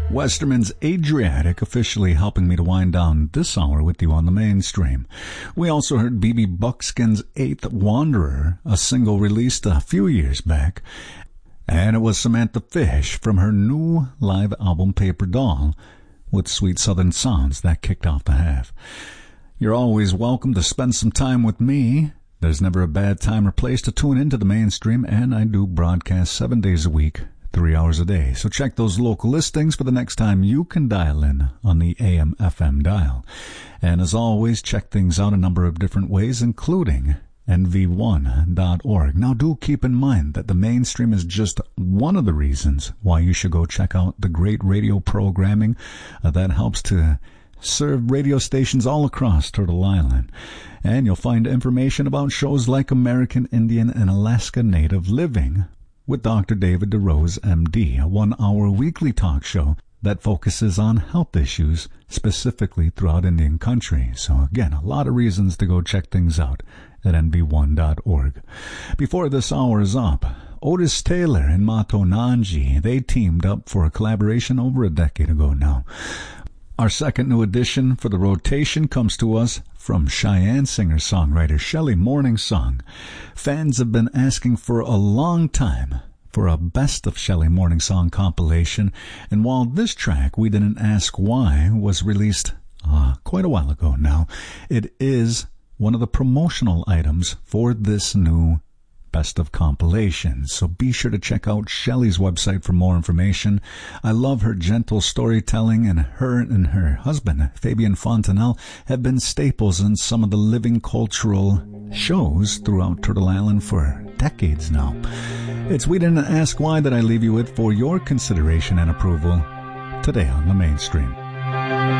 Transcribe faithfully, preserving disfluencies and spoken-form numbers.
Westerman's Adriatic officially helping me to wind down this hour with you on the mainstream. We also heard B B Buckskin's Eighth Wanderer, a single released a few years back. And it was Samantha Fish from her new live album Paper Doll with Sweet Southern Sounds that kicked off the half. You're always welcome to spend some time with me. There's never a bad time or place to tune into the mainstream, and I do broadcast seven days a week, three hours a day. So check those local listings for the next time you can dial in on the A M F M dial. And as always, check things out a number of different ways, including N V one dot org. Now, do keep in mind that the mainstream is just one of the reasons why you should go check out the great radio programming uh, that helps to serve radio stations all across Turtle Island. And you'll find information about shows like American Indian and Alaska Native Living with Doctor David DeRose, M D, a one-hour weekly talk show that focuses on health issues specifically throughout Indian country. So again, a lot of reasons to go check things out at N V one dot org. Before this hour is up, Otis Taylor and Mato Nanji, they teamed up for a collaboration over a decade ago now. Our second new addition for the rotation comes to us from Cheyenne singer-songwriter Shelley Morningsong. Fans have been asking for a long time for a Best of Shelley Morningsong compilation, and while this track, We Didn't Ask Why, was released uh, quite a while ago now, it is one of the promotional items for this new Best of compilation. So be sure to check out Shelley's website for more information. I love her gentle storytelling, and her and her husband, Fabian Fontanelle, have been staples in some of the living cultural shows throughout Turtle Island for decades now. It's We Didn't Ask Why that I leave you with for your consideration and approval today on the mainstream.